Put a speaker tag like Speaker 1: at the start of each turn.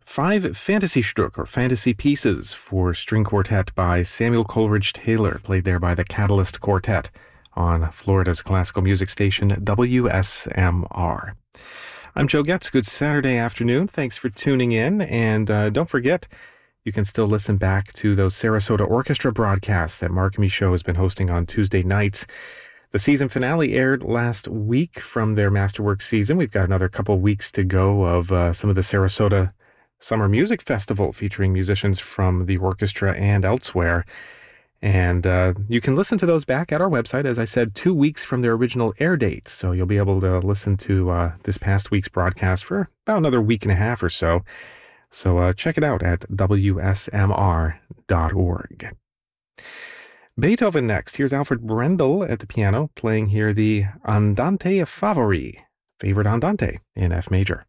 Speaker 1: Five fantasy Stück or fantasy pieces for string quartet by Samuel Coleridge Taylor, played there by the Catalyst Quartet on Florida's classical music station WSMR. I'm Joe Getz. Good Saturday afternoon. Thanks for tuning in. And don't forget, you can still listen back to those Sarasota Orchestra broadcasts that Mark Michaud has been hosting on Tuesday nights. The season finale aired last week from their Masterworks season. We've got another couple weeks to go of some of the Sarasota Summer Music Festival featuring musicians from the orchestra and elsewhere. And you can listen to those back at our website, as I said, 2 weeks from their original air date. So you'll be able to listen to this past week's broadcast for about another week and a half or so. So check it out at WSMR.org. Beethoven next. Here's Alfred Brendel at the piano, playing here the Andante Favori, favorite Andante in F major.